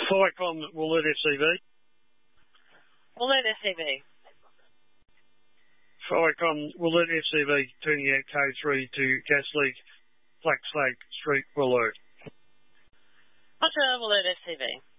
Ficon Wollert FCV. Wollert FCV. Ficon Wollert FCV, turning out K3 to gas leak, Black Flag Street, Wollert. Roger, Wollert FCV.